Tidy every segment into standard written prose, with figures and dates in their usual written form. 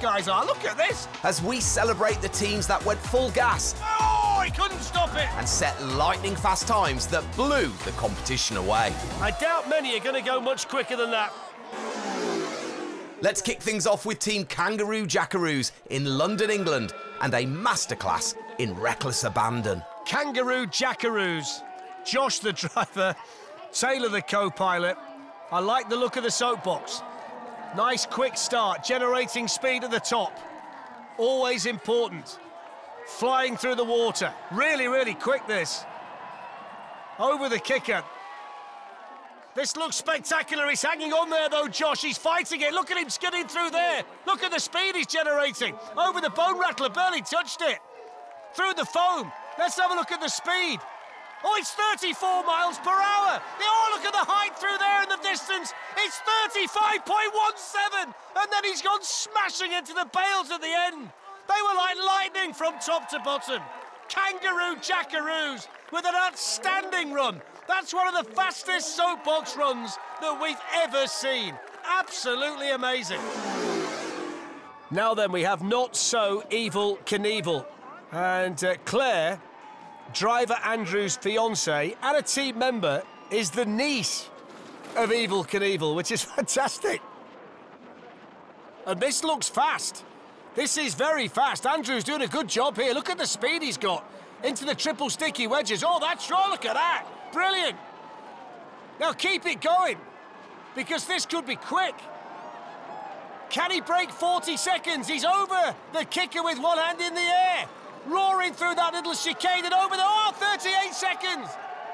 guys are. Look at this. As we celebrate the teams that went full gas. Oh, he couldn't stop it. And set lightning fast times that blew the competition away. I doubt many are going to go much quicker than that. Let's kick things off with Team Kangaroo Jackaroos in London, England, and a masterclass in reckless abandon. Kangaroo Jackaroos. Josh the driver, Taylor the co-pilot. I like the look of the soapbox. Nice quick start, generating speed at the top. Always important. Flying through the water. Really, really quick, this. Over the kicker. This looks spectacular. He's hanging on there, though, Josh. He's fighting it. Look at him skidding through there. Look at the speed he's generating. Over the bone rattler, barely touched it. Through the foam. Let's have a look at the speed. Oh, it's 34 miles per hour. Oh, look at the height through there in the distance. It's 35.17. And then he's gone smashing into the bales at the end. They were like lightning from top to bottom. Kangaroo Jackaroos with an outstanding run. That's one of the fastest soapbox runs that we've ever seen. Absolutely amazing. Now then, we have Not So Evel Knievel. And Claire, driver Andrew's fiancée and a team member, is the niece of Evel Knievel, which is fantastic. And this looks fast. This is very fast. Andrew's doing a good job here. Look at the speed he's got into the triple sticky wedges. Oh, that's right, look at that. Brilliant. Now keep it going, because this could be quick. Can he break 40 seconds? He's over the kicker with one hand in the air. Roaring through that little chicane and over the... Oh, 38 seconds!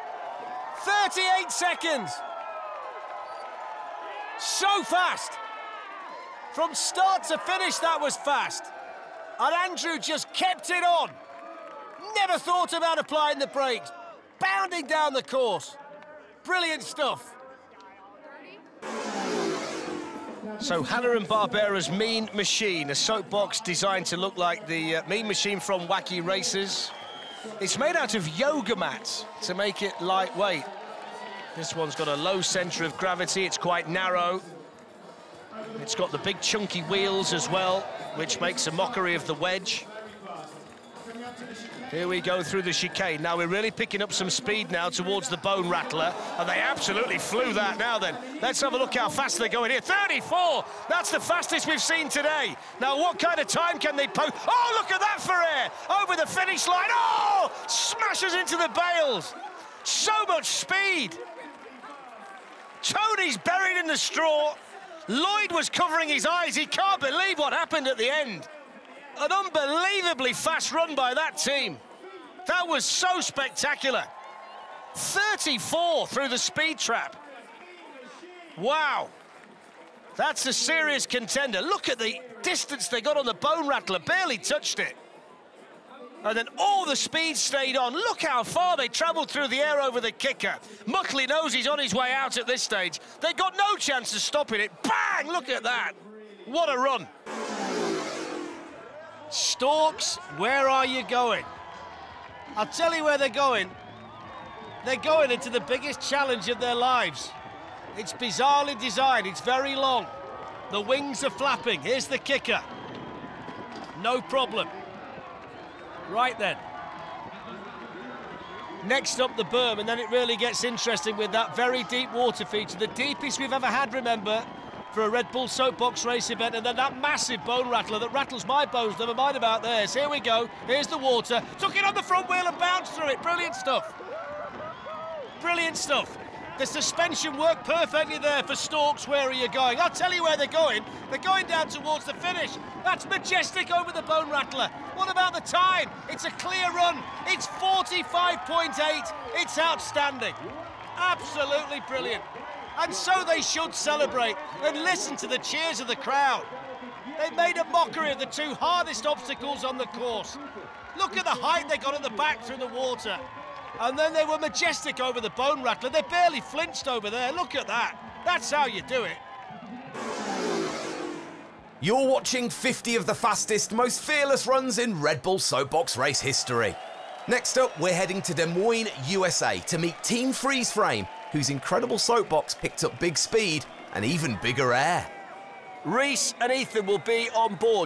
38 seconds! So fast! From start to finish, that was fast. And Andrew just kept it on. Never thought about applying the brakes. Bounding down the course. Brilliant stuff. So Hanna and Barbera's Mean Machine, a soapbox designed to look like the Mean Machine from Wacky Races. It's made out of yoga mats to make it lightweight. This one's got a low centre of gravity, it's quite narrow. It's got the big chunky wheels as well, which makes a mockery of the wedge. Here we go through the chicane. Now we're really picking up some speed now towards the bone rattler, and they absolutely flew that. Now then, let's have a look how fast they're going here. 34! That's the fastest we've seen today. Now what kind of time can they post? Oh, look at that for air! Over the finish line. Oh! Smashes into the bales. So much speed. Tony's buried in the straw. Lloyd was covering his eyes. He can't believe what happened at the end. An unbelievably fast run by that team. That was so spectacular. 34 through the speed trap. Wow. That's a serious contender. Look at the distance they got on the bone rattler. Barely touched it. And then all the speed stayed on. Look how far they travelled through the air over the kicker. Muttley knows he's on his way out at this stage. They got no chance of stopping it. Bang! Look at that. What a run. Storks, where are you going? I'll tell you where they're going. They're going into the biggest challenge of their lives. It's bizarrely designed. It's very long. The wings are flapping. Here's the kicker. No problem. Right then. Next up the berm, and then it really gets interesting with that very deep water feature. The deepest we've ever had, remember, for a Red Bull soapbox race event, and then that massive bone rattler that rattles my bones, never mind about theirs. Here we go, here's the water. Took it on the front wheel and bounced through it. Brilliant stuff. Brilliant stuff. The suspension worked perfectly there for Storks. Where are you going? I'll tell you where they're going. They're going down towards the finish. That's majestic over the bone rattler. What about the time? It's a clear run. It's 45.8. It's outstanding. Absolutely brilliant. And so they should celebrate and listen to the cheers of the crowd. They made a mockery of the two hardest obstacles on the course. Look at the height they got at the back through the water. And then they were majestic over the bone rattler. They barely flinched over there. Look at that. That's how you do it. You're watching 50 of the fastest, most fearless runs in Red Bull soapbox race history. Next up, we're heading to Des Moines, USA to meet Team Freeze Frame, whose incredible soapbox picked up big speed and even bigger air. Reese and Ethan will be on board.